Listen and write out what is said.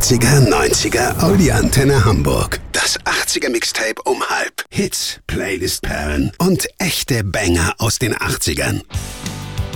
80er, 90er, Audi Antenne Hamburg. Das 80er Mixtape um halb. Hits, Playlist-Perlen und echte Banger aus den 80ern.